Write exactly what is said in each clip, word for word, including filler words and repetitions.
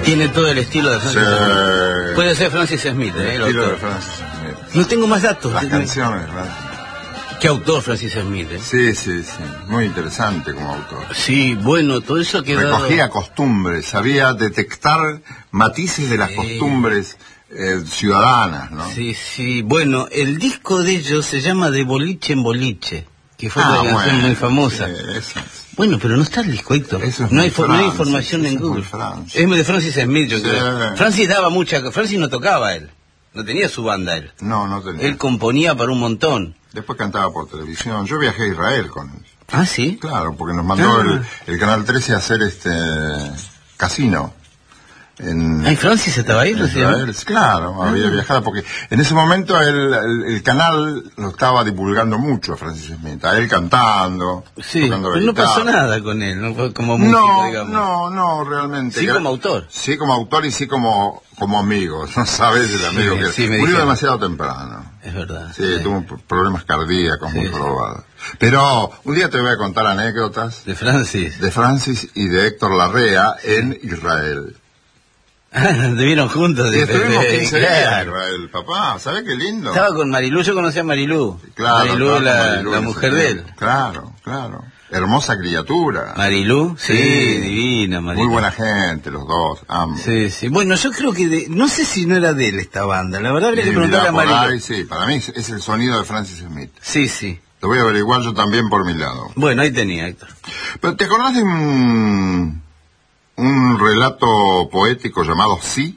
Tiene todo el estilo de Francis Sí. Smith. Puede ser Francis Smith, ¿eh? El El estilo de autor. Francis Smith. No tengo más datos. Las canciones, ¿verdad? ¿Qué autor Francis Smith, eh? Sí, sí, sí. Muy interesante como autor. Sí, bueno, todo eso ha quedado... Recogía costumbres, sabía detectar matices de las Sí. costumbres eh, ciudadanas, ¿no? Sí, sí. Bueno, el disco de ellos se llama De Boliche en Boliche, que fue Ah, una canción bueno, muy famosa. sí, eso es. Bueno, pero no está el disco, Héctor. Eso es no, muy hay, for- no hay Francis, información en eso es muy Google. Francis. Es de Francis Smith, yo Sí. creo. Francis daba mucha... Francis no tocaba él. No tenía su banda él. No, no tenía. Él componía para un montón. Después cantaba por televisión. Yo viajé a Israel con él. Ah, ¿sí? Claro, porque nos mandó Ah. el, el Canal trece a hacer este casino. En, Ay, Francis estaba ahí, en ¿no? Israel. Claro, había viajado porque en ese momento el, el, el canal lo estaba divulgando mucho a Francis Smith, a él cantando, Sí, tocando la pero no pasó guitarra. nada con él, no fue como músico, No, digamos. no, no, realmente. Sí, Gra- como autor. Sí, como autor y sí como, como amigo. No sabes el amigo Sí, que sí, me murió dijeron. demasiado temprano. Es verdad. Sí, tuvo p- problemas cardíacos Sí, muy sí. probados. Pero un día te voy a contar anécdotas De Francis. de Francis y de Héctor Larrea en Israel. Ah, anduvieron juntos. Y de- estuvimos de- quince días en claro. Israel, papá. ¿Sabes qué lindo? Estaba con Marilú, yo conocí a Marilú. Claro, Marilú, estaba la, con Marilú la en ese mujer de él. tiempo. Claro, claro. Hermosa criatura. Marilú, sí, Sí. divina Marilú. Muy buena gente, los dos, ambos. Sí, sí. Bueno, yo creo que de, no sé si no era de él esta banda. La verdad habría que Y preguntarle a mirá, por Marilú. ahí, sí, para mí es, es el sonido de Francis Smith. Sí, sí. Lo voy a averiguar yo también por mi lado. Bueno, ahí tenía, Héctor. Pero ¿te acordás de un, un relato poético llamado Sí,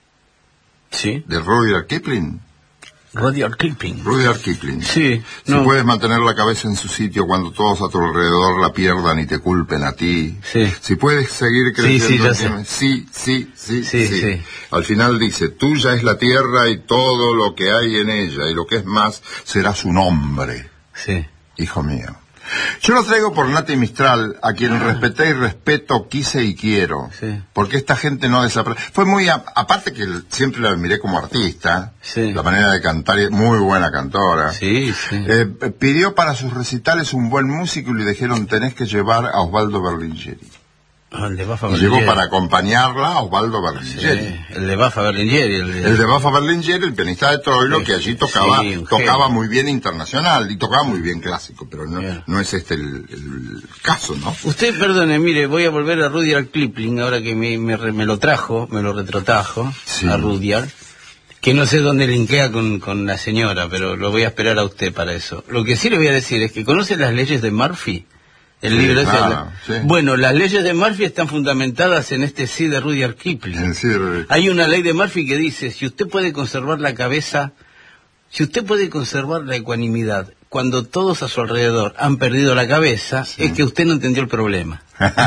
Sí. de Rudyard Kipling? Rudyard Kipling. Rudyard Kipling. Sí. Si no. puedes mantener la cabeza en su sitio cuando todos a tu alrededor la pierdan y te culpen a ti. Sí. Si puedes seguir Sí, sí, creciendo. ya sé. en- sí, sí, sí, Sí, sí, sí. Al final dice, tuya es la tierra y todo lo que hay en ella, y lo que es más, será su nombre, Sí. hijo mío. Yo lo traigo por Nati Mistral, a quien respeté y respeto, quise y quiero. Sí. Porque esta gente no desapareció. Fue muy, a- aparte que el- siempre la miré como artista, Sí. la manera de cantar, y muy buena cantora. Sí, sí. Eh, pidió para sus recitales un buen músico y le dijeron, tenés que llevar a Osvaldo Berlingeri. Ah, el de Bafa Y llevó Berlingeri. para acompañarla a Osvaldo Sí, Berlingeri. el de Bafa Berlingeri. El de, El de Bafa Berlingeri, el pianista de Troilo, Sí, que allí tocaba, sí, un tocaba genio. muy bien internacional y tocaba muy bien clásico, pero no, Bien. no es este el, el caso, ¿no? Usted, perdone, mire, voy a volver a Rudyard Kipling, ahora que me, me, re- me lo trajo, me lo retrotrajo, Sí. a Rudyard, que no sé dónde linkea con, con la señora, pero lo voy a esperar a usted para eso. Lo que sí le voy a decir es que ¿conoce las leyes de Murphy? El Sí, libro ese. claro, sí. Bueno, las leyes de Murphy están fundamentadas en este sí de Rudyard Kipling. Es decir, Hay una ley de Murphy que dice, si usted puede conservar la cabeza, si usted puede conservar la ecuanimidad cuando todos a su alrededor han perdido la cabeza, es que usted no entendió el problema.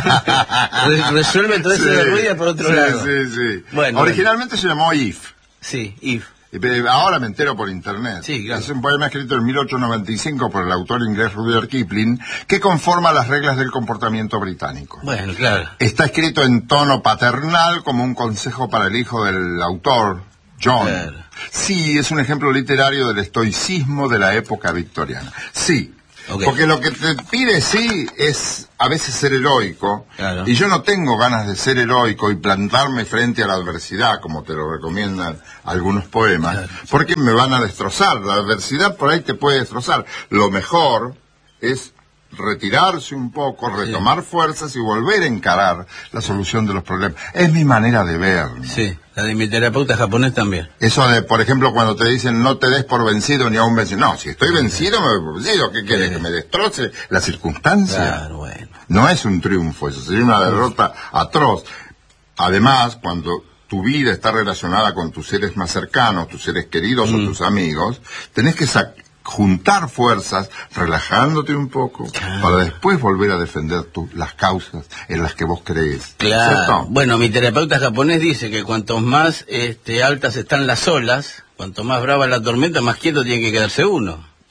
Re- Resuelve todo eso sí, de Rudyard por otro sí, lado. Sí, sí. Bueno, Originalmente se llamó If. Sí, Yves. Y pe- Ahora me entero por internet. Sí, claro. Es un poema escrito en mil ochocientos noventa y cinco por el autor inglés Rudyard Kipling, que conforma las reglas del comportamiento británico. Bueno, claro. Está escrito en tono paternal como un consejo para el hijo del autor, John. Claro. Sí, es un ejemplo literario del estoicismo de la época victoriana. Sí. Ok. Porque lo que te pide sí es a veces ser heroico, Claro. y yo no tengo ganas de ser heroico y plantarme frente a la adversidad, como te lo recomiendan algunos poemas, Claro. porque me van a destrozar. La adversidad por ahí te puede destrozar. Lo mejor es retirarse un poco, retomar fuerzas y volver a encarar la solución de los problemas. Es mi manera de ver, ¿no? Sí, la de mi terapeuta japonés también. Eso de, por ejemplo, cuando te dicen no te des por vencido ni a un vencido. No, si estoy vencido, me doy por vencido. ¿Qué quieres? Sí. ¿Que me destroce la circunstancia? Claro, bueno. No es un triunfo, eso sería una derrota atroz. Además, cuando tu vida está relacionada con tus seres más cercanos, tus seres queridos Mm. o tus amigos, tenés que sa- juntar fuerzas, relajándote un poco, Claro. para después volver a defender tu- las causas en las que vos crees. Claro. ¿Cierto? Bueno, mi terapeuta japonés dice que cuanto más este, altas están las olas, cuanto más brava la tormenta, más quieto tiene que quedarse uno.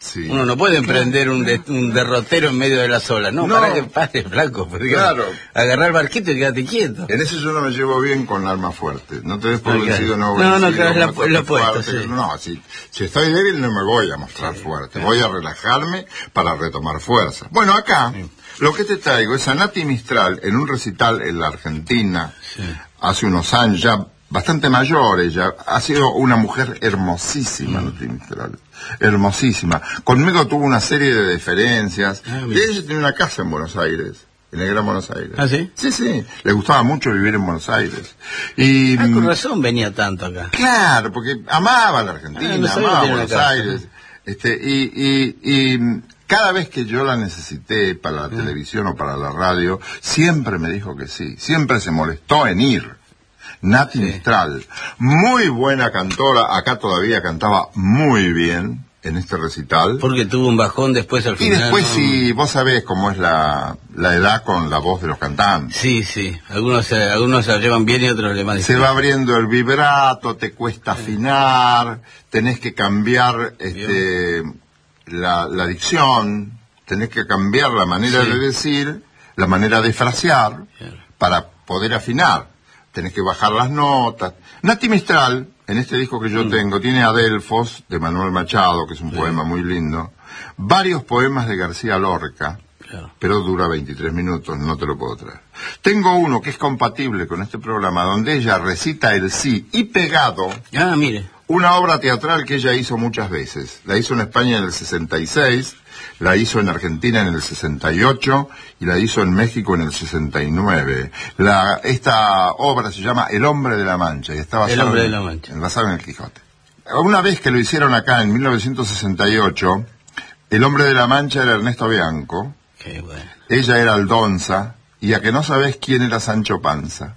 Sí. Uno no puede emprender un, de, un derrotero en medio de las olas. No, No. para que pare, flaco. Porque Claro. agarrar el barquito y quédate quieto. En eso yo no me llevo bien con alma fuerte. No te des por Ah, claro. vencido, no No, no, vencido, claro, es la- muéstrate es lo opuesto, fuerte. sí. No, si, si estoy débil no me voy a mostrar Sí, fuerte. claro. Voy a relajarme para retomar fuerza. Bueno, acá, Sí. lo que te traigo es a Nati Mistral en un recital en la Argentina, Sí. hace unos años ya, bastante mayor ella, ha sido una mujer hermosísima, Mm. Nati Mistral. Hermosísima. Conmigo tuvo una serie de deferencias. Ah, y mira. ella tiene una casa en Buenos Aires, en el Gran Buenos Aires. ¿Ah, sí? Sí, sí. Le gustaba mucho vivir en Buenos Aires. Y, Ah, con mm, razón venía tanto acá. claro, porque amaba la Argentina, Ah, no sabía amaba que tenía Buenos una casa. Aires. Este, y, y, y mm, cada vez que yo la necesité para la Mm. televisión o para la radio, siempre me dijo que sí. Siempre se molestó en ir. Nati Sí. Mistral, muy buena cantora, acá todavía cantaba muy bien en este recital. Porque tuvo un bajón después al Y final. después, ¿no? si vos sabés cómo es la, la edad con la voz de los cantantes. Sí, sí. Algunos se, algunos se la llevan bien y otros le más Se difícil. va abriendo el vibrato, te cuesta afinar, tenés que cambiar este, la, la dicción, tenés que cambiar la manera Sí. de decir, la manera de frasear, Claro. para poder afinar. Tenés que bajar las notas. Nati Mistral, en este disco que yo Mm. tengo, tiene Adelfos, de Manuel Machado, que es un Sí. poema muy lindo, varios poemas de García Lorca, Claro. pero dura veintitrés minutos, no te lo puedo traer. Tengo uno que es compatible con este programa, donde ella recita el sí y pegado Ah, mire. una obra teatral que ella hizo muchas veces. La hizo en España en el sesenta y seis, la hizo en Argentina en el sesenta y ocho y la hizo en México en el sesenta y nueve. La, esta obra se llama El Hombre de la Mancha y está basada El Hombre en, de la Mancha. basada en el Quijote. Una vez que lo hicieron acá en mil novecientos sesenta y ocho, El Hombre de la Mancha era Ernesto Bianco, Qué bueno. ella era Aldonza, y a que no sabés quién era Sancho Panza.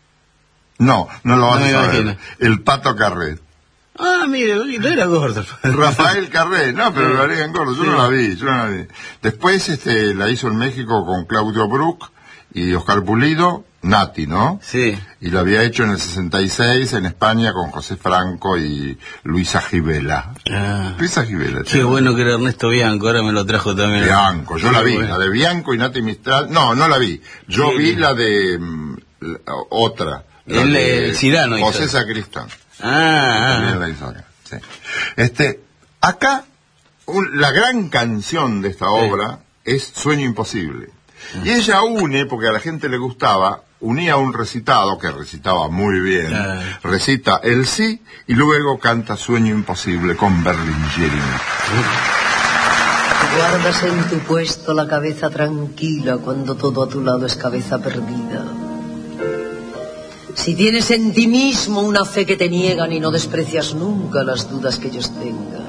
No, no lo vas No a me saber. imagino. El Pato Carret. Ah, mire, no era gordo. Rafael Carré, no, pero lo harían gordo, yo Sí. no la vi, yo no la vi. Después este, la hizo en México con Claudio Brook y Oscar Pulido, Nati, ¿no? Sí. Y lo había hecho en el sesenta y seis en España con José Franco y Luisa Gibela. Ah. Luisa Gibela. Qué bueno que era Ernesto Bianco, ahora me lo trajo también. Bianco, yo Qué la vi, bueno. la de Bianco y Nati Mistral, no, no la vi, yo Sí. vi la de mm, la- otra, la El, de el Cirano hizo. José Sacristán. Ah, También ah. la hizo acá, sí. Este, acá, un- la gran canción de esta obra es Sueño Imposible. Y ella une, porque a la gente le gustaba, unía un recitado, que recitaba muy bien, Claro. recita el sí, y luego canta Sueño Imposible con Berlingeri. Guardas en tu puesto la cabeza tranquila cuando todo a tu lado es cabeza perdida. Si tienes en ti mismo una fe que te niegan y no desprecias nunca las dudas que ellos tengan.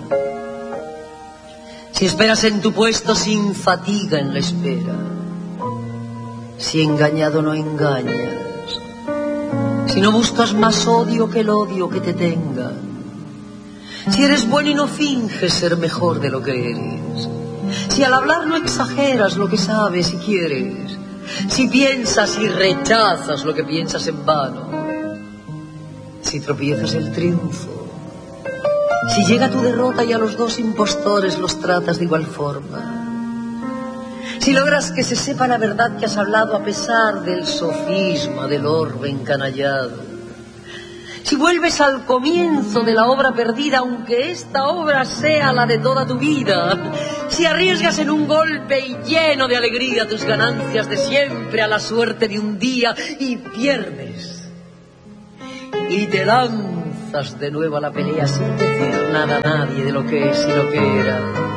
Si esperas en tu puesto sin fatiga en la espera. Si engañado no engañas. Si no buscas más odio que el odio que te tenga. Si eres bueno y no finges ser mejor de lo que eres. Si al hablar no exageras lo que sabes y quieres. Si piensas y rechazas lo que piensas en vano. Si tropiezas el triunfo. Si llega tu derrota y a los dos impostores los tratas de igual forma. Si logras que se sepa la verdad que has hablado a pesar del sofisma del orbe encanallado. Si vuelves al comienzo de la obra perdida, aunque esta obra sea la de toda tu vida. Si arriesgas en un golpe y lleno de alegría tus ganancias de siempre a la suerte de un día y pierdes. Y te lanzas de nuevo a la pelea sin decir nada a nadie de lo que es y lo que era.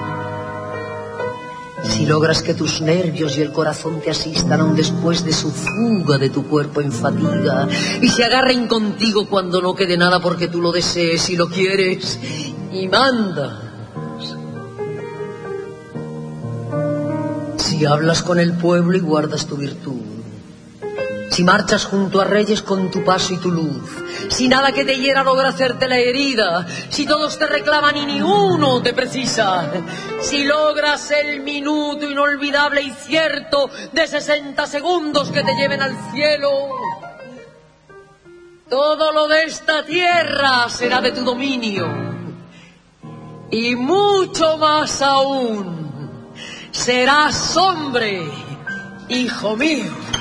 Si logras que tus nervios y el corazón te asistan aún después de su fuga de tu cuerpo en fatiga y se agarren contigo cuando no quede nada porque tú lo desees y lo quieres y mandas. Si hablas con el pueblo y guardas tu virtud. Si marchas junto a reyes con tu paso y tu luz. Si nada que te hiera logra hacerte la herida. Si todos te reclaman y ni uno te precisa. Si logras el minuto inolvidable y cierto de sesenta segundos que te lleven al cielo. Todo lo de esta tierra será de tu dominio. y mucho más aún. Serás hombre, hijo mío.